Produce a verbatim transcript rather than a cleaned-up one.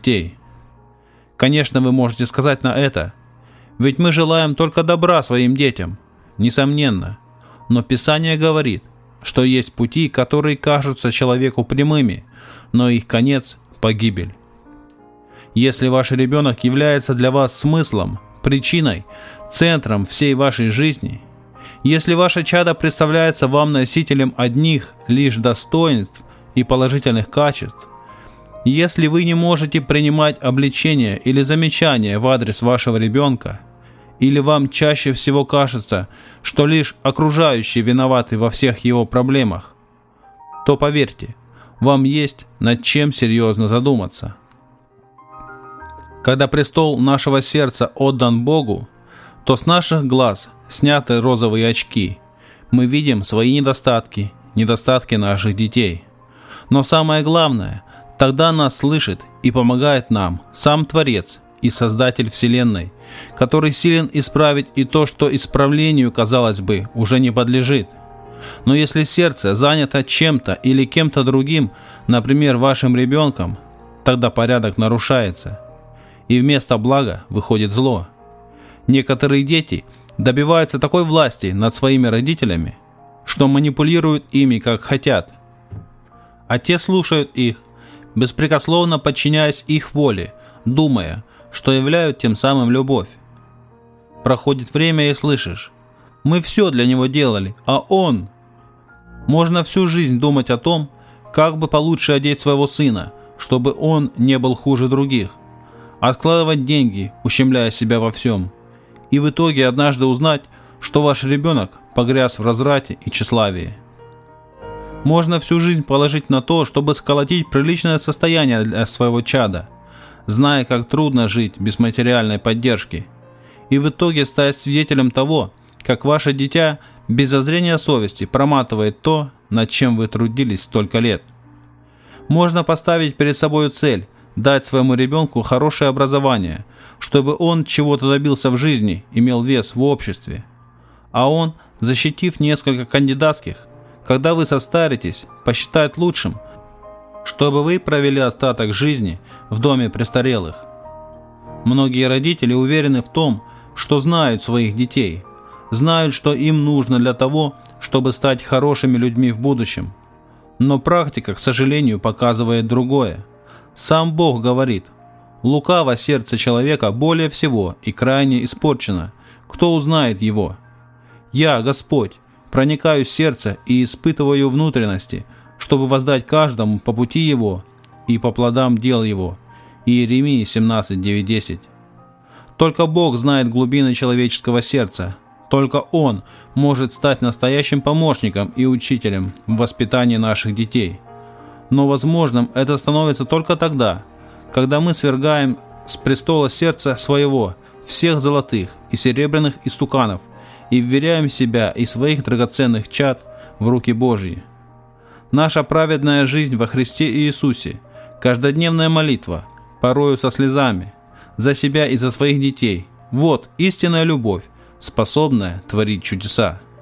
детей. Конечно, вы можете сказать на это: ведь мы желаем только добра своим детям. Несомненно. Но Писание говорит, что есть пути, которые кажутся человеку прямыми, но их конец – погибель. Если ваш ребенок является для вас смыслом, причиной, центром всей вашей жизни, если ваше чадо представляется вам носителем одних лишь достоинств и положительных качеств, если вы не можете принимать обличения или замечания в адрес вашего ребенка, или вам чаще всего кажется, что лишь окружающие виноваты во всех его проблемах, то поверьте, вам есть над чем серьезно задуматься. Когда престол нашего сердца отдан Богу, то с наших глаз сняты розовые очки. Мы видим свои недостатки, недостатки наших детей. Но самое главное, тогда нас слышит и помогает нам сам Творец и Создатель Вселенной, который силен исправить и то, что исправлению, казалось бы, уже не подлежит. Но если сердце занято чем-то или кем-то другим, например, вашим ребенком, тогда порядок нарушается, и вместо блага выходит зло. Некоторые дети добиваются такой власти над своими родителями, что манипулируют ими как хотят, а те слушают их, беспрекословно подчиняясь их воле, думая, что являют тем самым любовь. Проходит время и слышишь: мы все для него делали, а он... Можно всю жизнь думать о том, как бы получше одеть своего сына, чтобы он не был хуже других, откладывать деньги, ущемляя себя во всем, и в итоге однажды узнать, что ваш ребенок погряз в разврате и тщеславии. Можно всю жизнь положить на то, чтобы сколотить приличное состояние для своего чада, зная, как трудно жить без материальной поддержки, и в итоге стать свидетелем того, как ваше дитя без зазрения совести проматывает то, над чем вы трудились столько лет. Можно поставить перед собой цель дать своему ребенку хорошее образование, чтобы он чего-то добился в жизни, имел вес в обществе. А он, защитив несколько кандидатских, когда вы состаритесь, посчитает лучшим, чтобы вы провели остаток жизни в доме престарелых. Многие родители уверены в том, что знают своих детей, знают, что им нужно для того, чтобы стать хорошими людьми в будущем. Но практика, к сожалению, показывает другое. Сам Бог говорит: лукаво сердце человека более всего и крайне испорчено. Кто узнает его? Я, Господь, проникаю в сердце и испытываю внутренности, чтобы воздать каждому по пути его и по плодам дел его. Иеремии семнадцать, девять, десять. Только Бог знает глубины человеческого сердца. Только Он может стать настоящим помощником и учителем в воспитании наших детей. Но возможным это становится только тогда, когда мы свергаем с престола сердца своего всех золотых и серебряных истуканов и вверяем себя и своих драгоценных чад в руки Божьи. Наша праведная жизнь во Христе Иисусе, каждодневная молитва, порою со слезами, за себя и за своих детей – вот истинная любовь, способная творить чудеса.